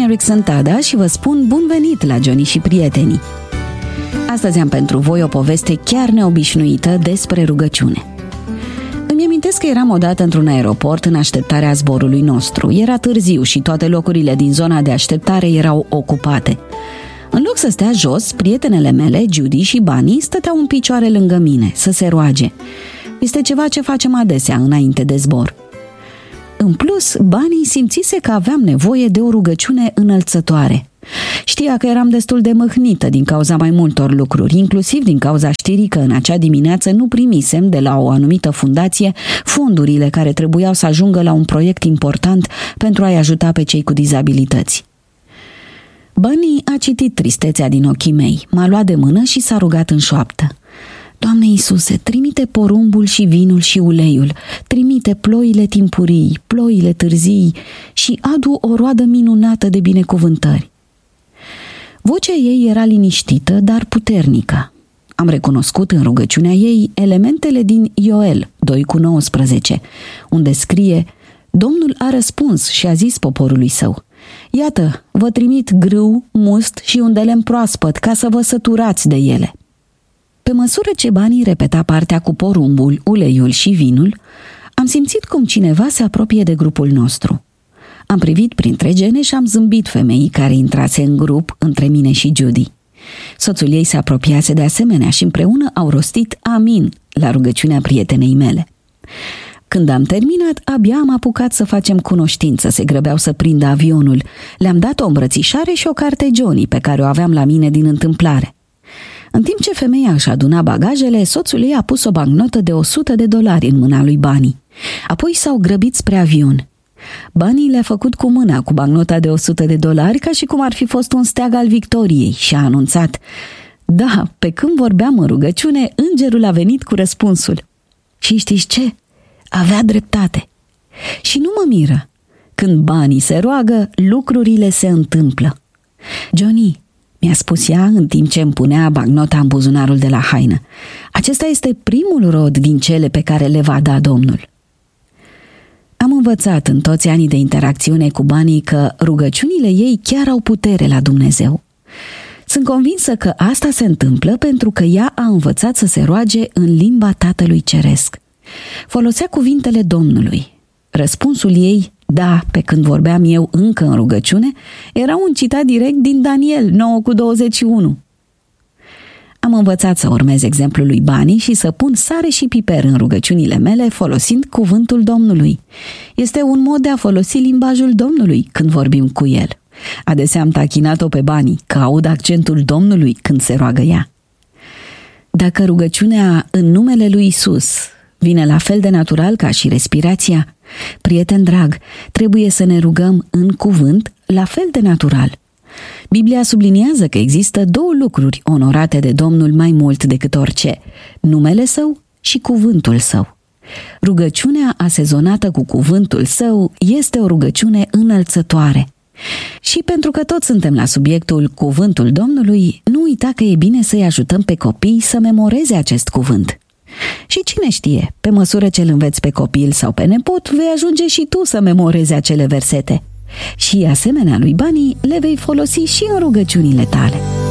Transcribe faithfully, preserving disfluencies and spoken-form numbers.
Erickson Tada și vă spun bun venit la Johnny și prietenii. Astăzi am pentru voi o poveste chiar neobișnuită despre rugăciune. Îmi amintesc că eram odată într-un aeroport în așteptarea zborului nostru. Era târziu și toate locurile din zona de așteptare erau ocupate. În loc să stea jos, prietenele mele, Judy și Bunny, stăteau în picioare lângă mine, să se roage. Este ceva ce facem adesea înainte de zbor. În plus, Bunny simțise că aveam nevoie de o rugăciune înălțătoare. Știa că eram destul de mâhnită din cauza mai multor lucruri, inclusiv din cauza știrii că în acea dimineață nu primisem de la o anumită fundație fondurile care trebuiau să ajungă la un proiect important pentru a-i ajuta pe cei cu dizabilități. Bunny a citit tristețea din ochii mei, m-a luat de mână și s-a rugat în șoaptă. Doamne Iisuse, trimite porumbul și vinul și uleiul, trimite ploile timpurii, ploile târzii și adu o roadă minunată de binecuvântări. Vocea ei era liniștită, dar puternică. Am recunoscut în rugăciunea ei elementele din Ioel doi cu nouăsprezece, unde scrie: Domnul a răspuns și a zis poporului său: Iată, vă trimit grâu, must și un de lemn proaspăt ca să vă săturați de ele. Pe măsură ce Bunny repeta partea cu porumbul, uleiul și vinul, am simțit cum cineva se apropie de grupul nostru. Am privit printre gene și am zâmbit femeii care intrase în grup între mine și Judy. Soțul ei se apropiase de asemenea și împreună au rostit amin la rugăciunea prietenei mele. Când am terminat, abia am apucat să facem cunoștință, se grăbeau să prindă avionul. Le-am dat o îmbrățișare și o carte Johnny pe care o aveam la mine din întâmplare. În timp ce femeia își aduna bagajele, soțul ei a pus o bancnotă de o sută de dolari în mâna lui Bunny. Apoi s-au grăbit spre avion. Bunny le-a făcut cu mâna cu bancnota de o sută de dolari ca și cum ar fi fost un steag al victoriei și a anunțat: Da, pe când vorbeam în rugăciune, îngerul a venit cu răspunsul. Și știți ce? Avea dreptate. Și nu mă miră. Când Bunny se roagă, lucrurile se întâmplă. Johnny, mi-a spus ea în timp ce îmi punea bancnota în buzunarul de la haină, acesta este primul rod din cele pe care le va da Domnul. Am învățat în toți anii de interacțiune cu Bunny că rugăciunile ei chiar au putere la Dumnezeu. Sunt convinsă că asta se întâmplă pentru că ea a învățat să se roage în limba Tatălui Ceresc. Folosea cuvintele Domnului. Răspunsul ei, da, pe când vorbeam eu încă în rugăciune, era un citat direct din Daniel nouă cu douăzeci și unu. Am învățat să urmez exemplul lui Bunny și să pun sare și piper în rugăciunile mele folosind cuvântul Domnului. Este un mod de a folosi limbajul Domnului când vorbim cu el. Adesea am tachinat-o pe Bunny că aud accentul Domnului când se roagă ea. Dacă rugăciunea în numele lui Isus vine la fel de natural ca și respirația, prieten drag, trebuie să ne rugăm în cuvânt la fel de natural. Biblia subliniază că există două lucruri onorate de Domnul mai mult decât orice: numele Său și cuvântul Său. Rugăciunea asezonată cu cuvântul Său este o rugăciune înălțătoare. Și pentru că toți suntem la subiectul cuvântul Domnului, nu uita că e bine să-i ajutăm pe copii să memoreze acest cuvânt. Și cine știe, pe măsură ce îl înveți pe copil sau pe nepot, vei ajunge și tu să memorezi acele versete. Și asemenea lui Bunny, le vei folosi și în rugăciunile tale.